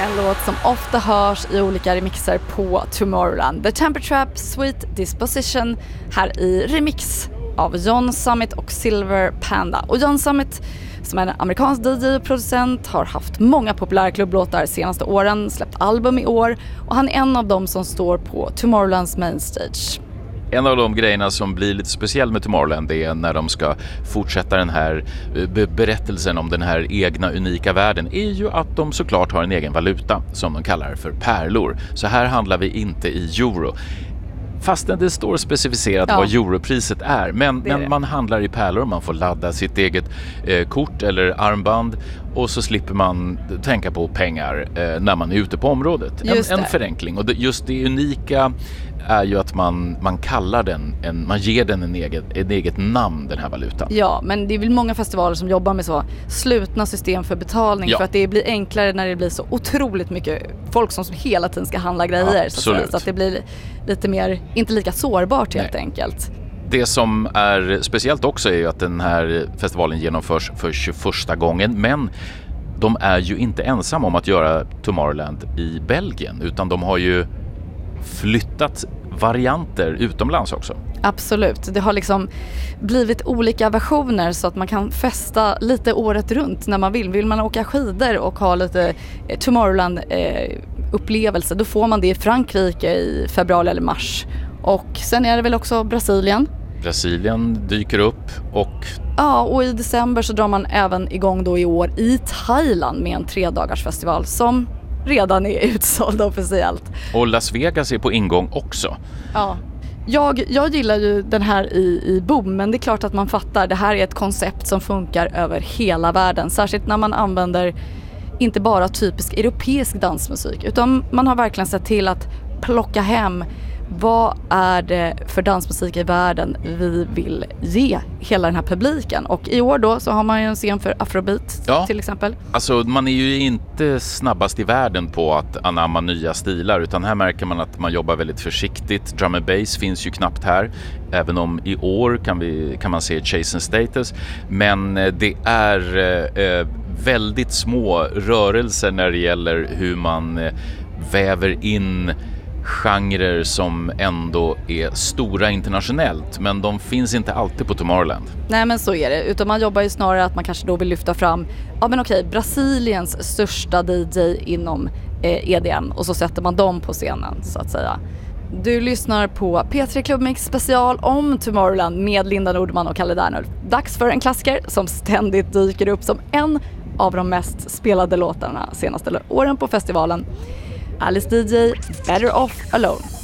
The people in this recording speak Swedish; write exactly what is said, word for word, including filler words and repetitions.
en låt som ofta hörs i olika remixer på Tomorrowland. The Temper Trap, Sweet Disposition, här i remix av John Summit och Silver Panda. Och John Summit, som är en amerikansk D J och producent, har haft många populära klubblåtar de senaste åren, släppt album i år, och han är en av dem som står på Tomorrowlands main stage. En av de grejerna som blir lite speciell med Tomorrowland är när de ska fortsätta den här berättelsen om den här egna unika världen, är ju att de såklart har en egen valuta som de kallar för pärlor. Så här handlar vi inte i euro. Fastän det står specificerat ja. vad europriset är. Men, det är men det. man handlar i pärlor, man får ladda sitt eget eh, kort eller armband, och så slipper man tänka på pengar eh, när man är ute på området. En, en förenkling. Och det, just det unika är ju att man, man kallar den, en, man ger den en eget, en eget namn, den här valutan. Ja, men det är väl många festivaler som jobbar med så slutna system för betalning ja. för att det blir enklare när det blir så otroligt mycket folk som hela tiden ska handla grejer. Ja, så, att, så att det blir lite mer, inte lika sårbart helt Nej. enkelt. Det som är speciellt också är ju att den här festivalen genomförs för tjugoförsta gången, men de är ju inte ensamma om att göra Tomorrowland i Belgien, utan de har ju flyttat varianter utomlands också. Absolut, det har liksom blivit olika versioner så att man kan festa lite året runt när man vill. Vill man åka skidor och ha lite Tomorrowland eh, upplevelse, då får man det i Frankrike i februari eller mars. Och sen är det väl också Brasilien. Brasilien dyker upp och... Ja, och i december så drar man även igång då i år i Thailand med en tre dagars festival som redan är utsåld officiellt. Och Las Vegas är på ingång också. Ja. Jag, jag gillar ju den här i, i Boom, men det är klart att man fattar. Det här är ett koncept som funkar över hela världen. Särskilt när man använder inte bara typisk europeisk dansmusik, utan man har verkligen sett till att plocka hem vad är det för dansmusik i världen vi vill ge hela den här publiken. Och i år då så har man ju en scen för Afrobeat ja. till exempel. Alltså man är ju inte snabbast i världen på att anamma nya stilar, utan här märker man att man jobbar väldigt försiktigt. Drum and bass finns ju knappt här, även om i år kan, vi, kan man se Chase and Status. Men det är eh, väldigt små rörelser när det gäller hur man eh, väver in genrer som ändå är stora internationellt, men de finns inte alltid på Tomorrowland. Nej, men så är det, utan man jobbar ju snarare att man kanske då vill lyfta fram, ja men okej, Brasiliens största D J inom eh, E D M, och så sätter man dem på scenen så att säga. Du lyssnar på P tre Klubbmix special om Tomorrowland med Linda Nordman och Kalle Dernulf. Dags för en klassiker som ständigt dyker upp som en av de mest spelade låtarna senaste åren på festivalen. Alice D J, Better Off Alone.